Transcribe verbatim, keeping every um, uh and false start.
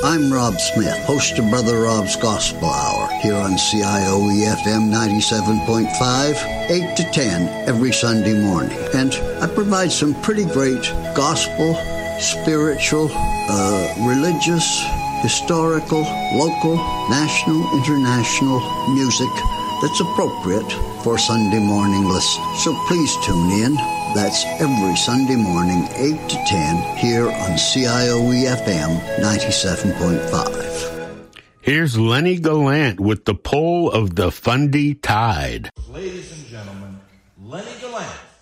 I'm Rob Smith, host of Brother Rob's Gospel Hour here on C I O E F M ninety-seven point five, eight to ten every Sunday morning. And I provide some pretty great gospel, spiritual, uh, religious, historical, local, national, international music that's appropriate for Sunday morning listening. So please tune in. That's every Sunday morning, eight to ten, here on C I O E F M ninety-seven point five. Here's Lenny Gallant with the pull of the Fundy Tide. Ladies and gentlemen, Lenny Gallant.